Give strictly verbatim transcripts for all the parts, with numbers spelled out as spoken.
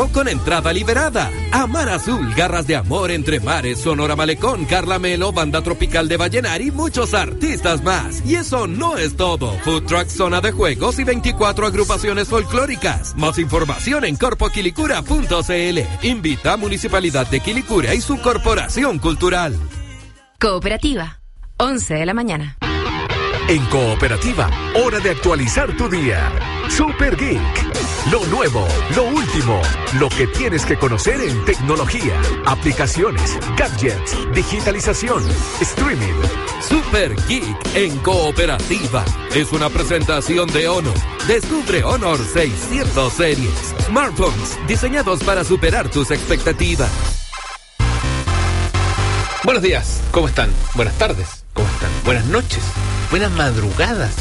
con entrada liberada. Amar Azul, Garras de Amor, Entre Mares, Sonora Malecón, Carla Melo, Banda Tropical de Vallenar y muchos artistas más. Y eso no es todo. Food Truck, zona de juegos y veinticuatro agrupaciones folclóricas. Más información en corpo quilicura punto c l. Invita a Municipalidad de Quilicura y su Corporación Cultural. Cooperativa, once de la mañana. En Cooperativa, hora de actualizar tu día. Super Geek. Lo nuevo, lo último, lo que tienes que conocer en tecnología, aplicaciones, gadgets, digitalización, streaming. Super Geek en Cooperativa. Es una presentación de Honor. Descubre Honor seiscientos series. Smartphones diseñados para superar tus expectativas. Buenos días, ¿cómo están? Buenas tardes, ¿cómo están? Buenas noches, buenas madrugadas.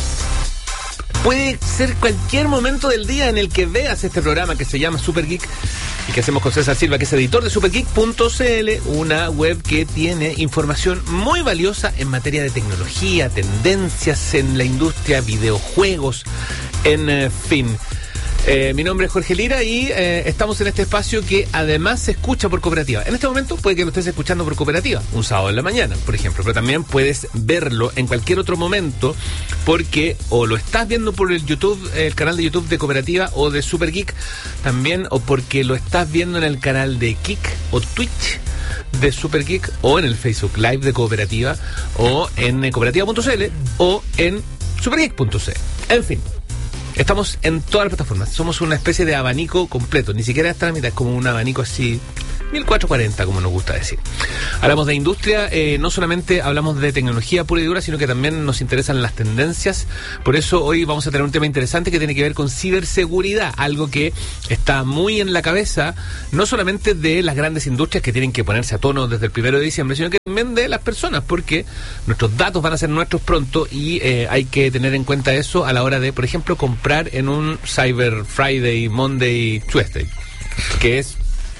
Puede ser cualquier momento del día en el que veas este programa que se llama Super Geek y que hacemos con César Silva, que es editor de super geek punto c l, una web que tiene información muy valiosa en materia de tecnología, tendencias en la industria, videojuegos, en eh, fin. Eh, mi nombre es Jorge Lira y eh, estamos en este espacio que además se escucha por Cooperativa. En este momento puede que lo estés escuchando por Cooperativa, un sábado en la mañana, por ejemplo, pero también puedes verlo en cualquier otro momento porque o lo estás viendo por el YouTube, el canal de YouTube de Cooperativa o de Super Geek también, o porque lo estás viendo en el canal de Kik o Twitch de Super Geek, o en el Facebook Live de Cooperativa, o en eh, cooperativa punto c l o en super geek punto c l. En fin, estamos en todas las plataformas. Somos una especie de abanico completo. Ni siquiera hasta la mitad, es como un abanico así, mil cuatrocientos cuarenta, como nos gusta decir. Hablamos de industria, eh, no solamente hablamos de tecnología pura y dura, sino que también nos interesan las tendencias. Por eso hoy vamos a tener un tema interesante que tiene que ver con ciberseguridad, algo que está muy en la cabeza, no solamente de las grandes industrias que tienen que ponerse a tono desde el primero de diciembre, sino que también de las personas, porque nuestros datos van a ser nuestros pronto y eh, hay que tener en cuenta eso a la hora de, por ejemplo, comprar en un Cyber Friday, Monday, Tuesday, que es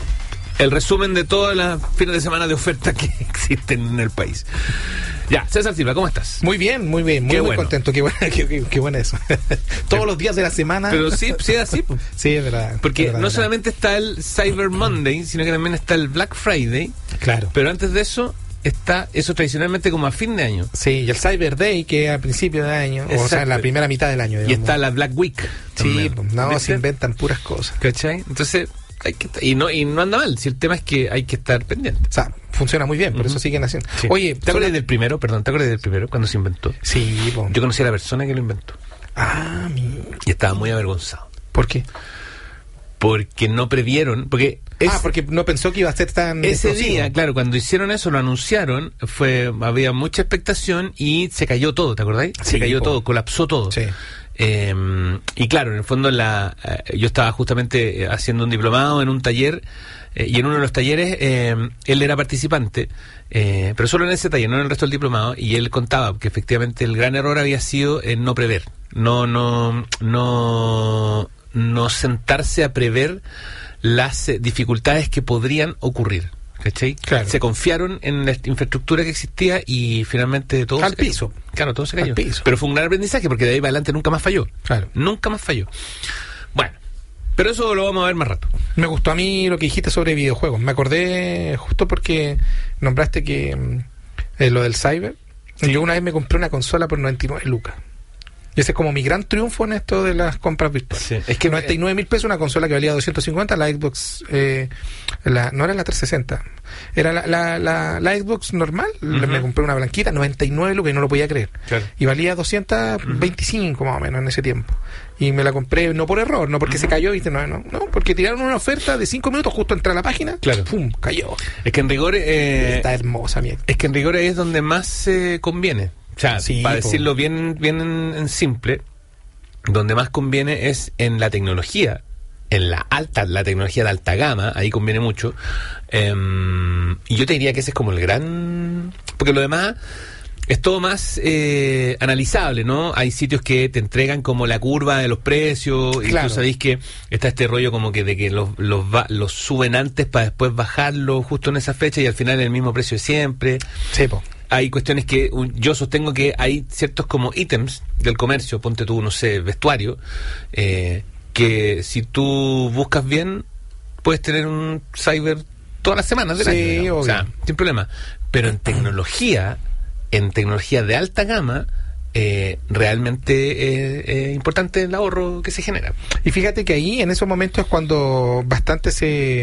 el resumen de todas las fines de semana de oferta que existen en el país. Ya, César Silva, ¿cómo estás? Muy bien, muy bien, muy, Qué muy bueno. contento, qué bueno, qué, qué, qué bueno eso. Todos los días de la semana. Pero sí, sí es así. Sí, es verdad. Porque es verdad, no verdad. solamente está el Cyber Monday, sino que también está el Black Friday. Claro. Pero antes de eso está eso tradicionalmente como a fin de año. Sí, y el Cyber Day, que es a principio de año, Exacto. o sea, en la primera mitad del año. Y digamos. está la Black Week. Sí, también. pues, no, ¿Viste? se inventan puras cosas. ¿Cachai? Entonces, hay que, y no y no anda mal. Si el tema es que hay que estar pendiente. O sea, funciona muy bien, por Uh-huh. eso siguen haciendo. Sí. Oye, ¿te acuerdas del primero? Perdón, ¿te acuerdas del primero cuando se inventó? Sí, pues. Yo conocí a la persona que lo inventó Ah, mi... y estaba muy avergonzado. ¿Por qué? Porque no previeron, porque es, ah, porque no pensó que iba a ser tan ese explosivo. día, claro, cuando hicieron eso, lo anunciaron, fue había mucha expectación y se cayó todo, ¿te acordáis? Sí, se cayó po. todo, colapsó todo. Sí. Eh, y claro, en el fondo la eh, yo estaba justamente eh, haciendo un diplomado en un taller eh, y en uno de los talleres eh, él era participante, eh, pero solo en ese taller, no en el resto del diplomado, y él contaba que efectivamente el gran error había sido en no prever, no no no no sentarse a prever las eh, dificultades que podrían ocurrir. ¿Cachai? Claro. Se confiaron en la infraestructura que existía y finalmente todo Al se cayó. piso. Claro, todo se cayó. Al piso. Pero fue un gran aprendizaje porque de ahí para adelante nunca más falló. Claro. Nunca más falló. Bueno, pero eso lo vamos a ver más rato. Me gustó a mí lo que dijiste sobre videojuegos. Me acordé justo porque nombraste que mm, eh, lo del cyber. Sí. Yo una vez me compré una consola por noventa y nueve lucas. Y ese es como mi gran triunfo en esto de las compras virtuales. Sí. Es que noventa y nueve mil pesos, una consola que valía doscientos cincuenta, la Xbox, eh, la, no era la trescientos sesenta, era la, la, la, la Xbox normal. Uh-huh. Me compré una blanquita, noventa y nueve lucas, y no lo podía creer. Claro. Y valía doscientos veinticinco uh-huh. más o menos en ese tiempo. Y me la compré no por error, no porque uh-huh. se cayó, ¿viste? No, no, no, porque tiraron una oferta de cinco minutos justo entré a la página, claro. ¡pum! Cayó. Es que en rigor eh, está hermosa, mi es que en rigor ahí es donde más se eh, conviene. O sea, sí, para po. decirlo bien, bien en, en simple, donde más conviene es en la tecnología, en la alta, la tecnología de alta gama, ahí conviene mucho. Eh, y yo te diría que ese es como el gran... Porque lo demás es todo más eh, analizable, ¿no? Hay sitios que te entregan como la curva de los precios, y claro. tú sabéis que está este rollo como que de que los, los, va, los suben antes para después bajarlo justo en esa fecha y al final el mismo precio de siempre. Sí, po. Hay cuestiones que un, yo sostengo que hay ciertos como ítems del comercio, ponte tú, no sé, vestuario, eh, que si tú buscas bien, puedes tener un cyber todas las semanas del Sí, año, digamos. O sea, obvio. sin problema. Pero en tecnología, en tecnología de alta gama, eh, realmente es eh, eh, importante el ahorro que se genera. Y fíjate que ahí, en esos momentos, es cuando bastante se...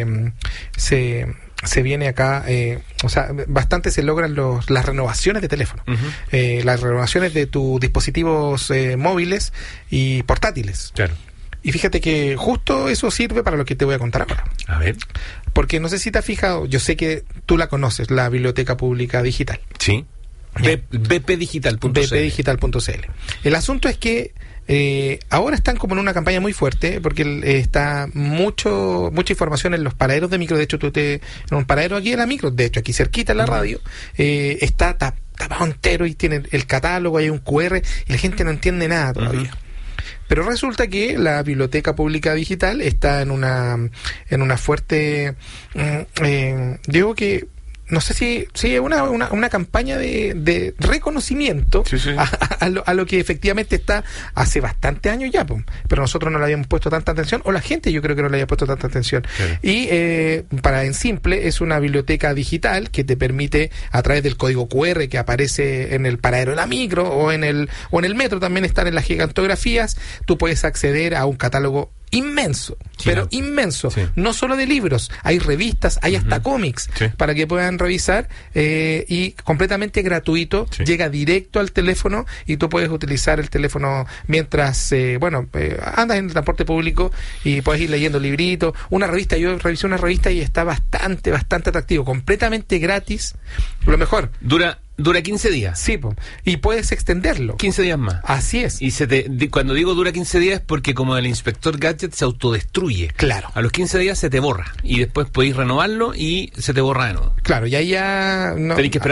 se se viene acá, eh, o sea, bastante se logran los, las renovaciones de teléfono, Uh-huh. eh, las renovaciones de tus dispositivos eh, móviles y portátiles. Claro. Y fíjate que justo eso sirve para lo que te voy a contar ahora. A ver. Porque no sé si te has fijado, yo sé que tú la conoces, la Biblioteca Pública Digital. Sí. B- bpdigital punto c l. bpdigital punto c l. El asunto es que eh, ahora están como en una campaña muy fuerte porque eh, está mucho mucha información en los paraderos de micro. De hecho, tú te, en un paradero aquí en la micro, de hecho aquí cerquita en la radio, eh, está tap, tapado entero y tiene el catálogo, hay un cu erre y la gente no entiende nada todavía. Uh-huh. Pero resulta que la Biblioteca Pública Digital está en una en una fuerte eh, eh, digo que no sé si sí, una, una, una campaña de, de reconocimiento sí, sí. A, a, lo, a lo que efectivamente está hace bastante años ya, pues, pero nosotros no le habíamos puesto tanta atención, o la gente yo creo que no le había puesto tanta atención. Claro. Y eh, para en simple, es una biblioteca digital que te permite, a través del código cu erre que aparece en el paradero de la micro o en el, o en el metro, también están en las gigantografías, tú puedes acceder a un catálogo inmenso, sí, pero no. inmenso, sí. No solo de libros, hay revistas, hay uh-huh. hasta cómics, sí. Para que puedan revisar eh, y completamente gratuito, sí. Llega directo al teléfono y tú puedes utilizar el teléfono mientras, eh, bueno, eh, andas en el transporte público y puedes ir leyendo libritos, una revista, yo revisé una revista y está bastante, bastante atractivo, completamente gratis, lo mejor. Dura Dura quince días. Sí, po. Y puedes extenderlo. quince días más. Así es. Y se te, di, cuando digo dura quince días es porque como el inspector Gadget se autodestruye. Claro. A los quince días se te borra. Y después podéis renovarlo y se te borra de nuevo. Claro, y ahí ya... No, tenéis que esperar